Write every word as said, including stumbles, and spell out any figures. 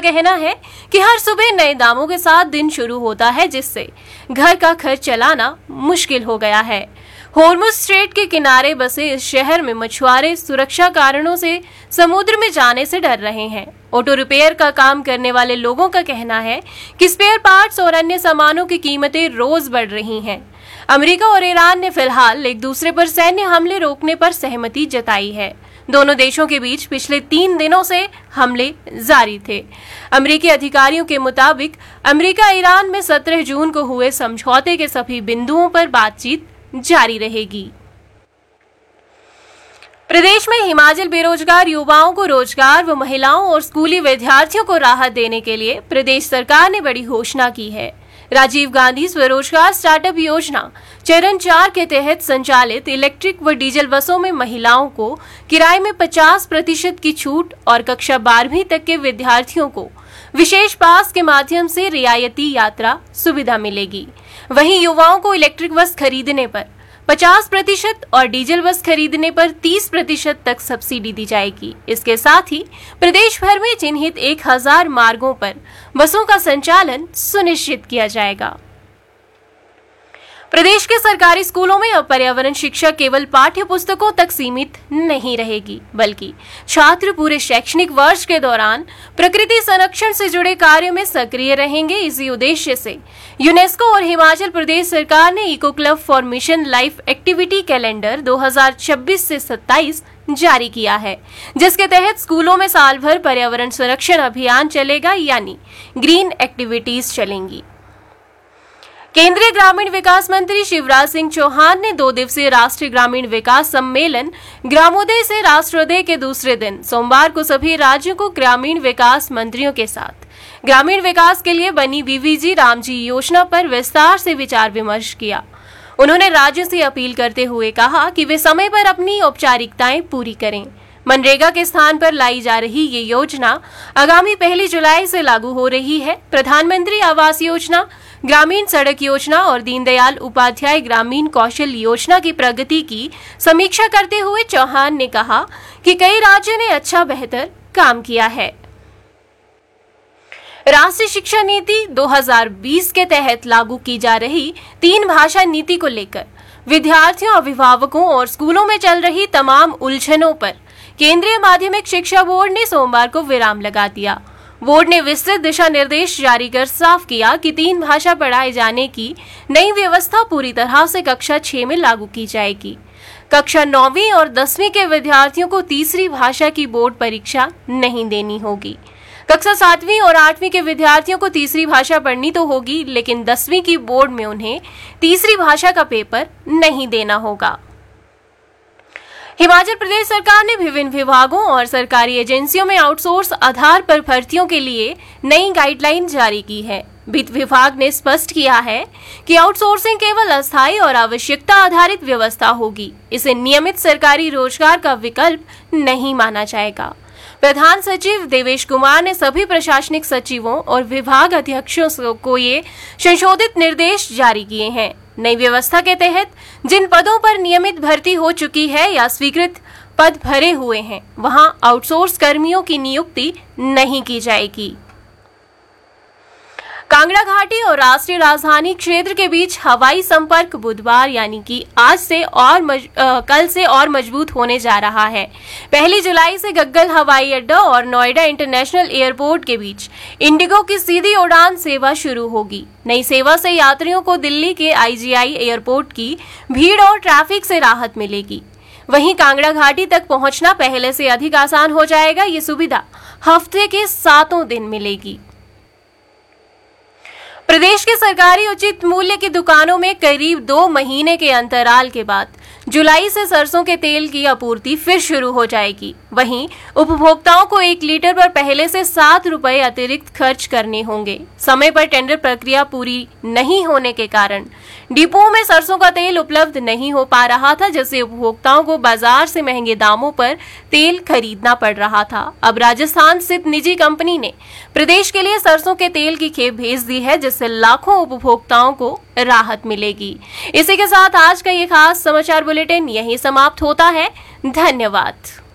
कहना है कि हर सुबह नए दामों के साथ दिन शुरू होता है, जिससे घर का खर्च चलाना मुश्किल हो गया है। होर्मुज स्ट्रेट के किनारे बसे इस शहर में मछुआरे सुरक्षा कारणों से समुद्र में जाने से डर रहे हैं। ऑटो रिपेयर का काम करने वाले लोगों का कहना है कि स्पेयर पार्ट्स और अन्य सामानों की कीमतें रोज बढ़ रही हैं। अमेरिका और ईरान ने फिलहाल एक दूसरे पर सैन्य हमले रोकने पर सहमति जताई है। दोनों देशों के बीच पिछले तीन दिनों से हमले जारी थे। अमेरिकी अधिकारियों के मुताबिक अमेरिका ईरान में सत्रह जून को हुए समझौते के सभी बिंदुओं पर बातचीत जारी रहेगी। प्रदेश में हिमाचल बेरोजगार युवाओं को रोजगार व महिलाओं और स्कूली विद्यार्थियों को राहत देने के लिए प्रदेश सरकार ने बड़ी घोषणा की है। राजीव गांधी स्वरोजगार स्टार्टअप योजना चरण चार के तहत संचालित इलेक्ट्रिक व डीजल बसों में महिलाओं को किराए में पचास प्रतिशत की छूट और कक्षा बारहवीं तक के विद्यार्थियों को विशेष पास के माध्यम से रियायती यात्रा सुविधा मिलेगी। वहीं युवाओं को इलेक्ट्रिक बस खरीदने पर पचास प्रतिशत और डीजल बस खरीदने पर तीस प्रतिशत तक सब्सिडी दी जाएगी। इसके साथ ही प्रदेश भर में चिन्हित एक हजार मार्गों पर बसों का संचालन सुनिश्चित किया जाएगा। प्रदेश के सरकारी स्कूलों में अब पर्यावरण शिक्षा केवल पाठ्य पुस्तकों तक सीमित नहीं रहेगी, बल्कि छात्र पूरे शैक्षणिक वर्ष के दौरान प्रकृति संरक्षण से जुड़े कार्यों में सक्रिय रहेंगे। इसी उद्देश्य से यूनेस्को और हिमाचल प्रदेश सरकार ने eco club for mission life activity calendar दो हज़ार छब्बीस से सत्ताईस जारी किया है, जिसके तहत स्कूलों में साल भर पर्यावरण संरक्षण अभियान चलेगा, यानी ग्रीन एक्टिविटीज चलेंगी। केंद्रीय ग्रामीण विकास मंत्री शिवराज सिंह चौहान ने दो दिवसीय राष्ट्रीय ग्रामीण विकास सम्मेलन ग्रामोदय से राष्ट्रोदय के दूसरे दिन सोमवार को सभी राज्यों को ग्रामीण विकास मंत्रियों के साथ ग्रामीण विकास के लिए बनी वीवीजी रामजी योजना पर विस्तार से विचार विमर्श किया। उन्होंने राज्यों से अपील करते हुए कहा कि वे समय पर अपनी औपचारिकताएं पूरी करें। मनरेगा के स्थान पर लाई जा रही ये योजना आगामी पहली जुलाई से लागू हो रही है। प्रधानमंत्री आवास योजना, ग्रामीण सड़क योजना और दीनदयाल उपाध्याय ग्रामीण कौशल योजना की प्रगति की समीक्षा करते हुए चौहान ने कहा कि कई राज्यों ने अच्छा बेहतर काम किया है। राष्ट्रीय शिक्षा नीति दो हज़ार बीस के तहत लागू की जा रही तीन भाषा नीति को लेकर विद्यार्थियों, अभिभावकों और स्कूलों में चल रही तमाम उलझनों पर केंद्रीय माध्यमिक शिक्षा बोर्ड ने सोमवार को विराम लगा दिया। बोर्ड ने विस्तृत दिशा निर्देश जारी कर साफ किया कि तीन भाषा पढ़ाए जाने की नई व्यवस्था पूरी तरह से कक्षा छह में लागू की जाएगी। कक्षा नौवीं और दसवीं के विद्यार्थियों को तीसरी भाषा की बोर्ड परीक्षा नहीं देनी होगी। कक्षा सातवीं और आठवीं के विद्यार्थियों को तीसरी भाषा पढ़नी तो होगी, लेकिन दसवीं की बोर्ड में उन्हें तीसरी भाषा का पेपर नहीं देना होगा। हिमाचल प्रदेश सरकार ने विभिन्न विभागों और सरकारी एजेंसियों में आउटसोर्स आधार पर भर्तियों के लिए नई गाइडलाइन जारी की है। वित्त विभाग ने स्पष्ट किया है कि आउटसोर्सिंग केवल अस्थायी और आवश्यकता आधारित व्यवस्था होगी। इसे नियमित सरकारी रोजगार का विकल्प नहीं माना जाएगा। प्रधान सचिव देवेश कुमार ने सभी प्रशासनिक सचिवों और विभाग अध्यक्षों को ये संशोधित निर्देश जारी किए हैं। नई व्यवस्था के तहत जिन पदों पर नियमित भर्ती हो चुकी है या स्वीकृत पद भरे हुए हैं, वहां आउटसोर्स कर्मियों की नियुक्ति नहीं की जाएगी। कांगड़ा घाटी और राष्ट्रीय राजधानी क्षेत्र के बीच हवाई संपर्क बुधवार यानी कि आज से और मज, आ, कल से और मजबूत होने जा रहा है। पहली जुलाई से गग्गल हवाई अड्डा और नोएडा इंटरनेशनल एयरपोर्ट के बीच इंडिगो की सीधी उड़ान सेवा शुरू होगी। नई सेवा से यात्रियों को दिल्ली के आईजीआई एयरपोर्ट की भीड़ और ट्रैफिक से राहत मिलेगी। वहीं कांगड़ा घाटी तक पहुंचना पहले से अधिक आसान हो जाएगा। ये सुविधा हफ्ते के सातों दिन मिलेगी। प्रदेश के सरकारी उचित मूल्य की दुकानों में करीब दो महीने के अंतराल के बाद जुलाई से सरसों के तेल की आपूर्ति फिर शुरू हो जाएगी। वहीं उपभोक्ताओं को एक लीटर पर पहले से सात रुपए अतिरिक्त खर्च करने होंगे। समय पर टेंडर प्रक्रिया पूरी नहीं होने के कारण डिपोओं में सरसों का तेल उपलब्ध नहीं हो पा रहा था, जिससे उपभोक्ताओं को बाजार से महंगे दामों पर तेल खरीदना पड़ रहा था। अब राजस्थान स्थित निजी कंपनी ने प्रदेश के लिए सरसों के तेल की खेप भेज दी है, जिससे लाखों उपभोक्ताओं को राहत मिलेगी। इसी के साथ आज का ये खास समाचार बुलेटिन यहीं समाप्त होता है। धन्यवाद।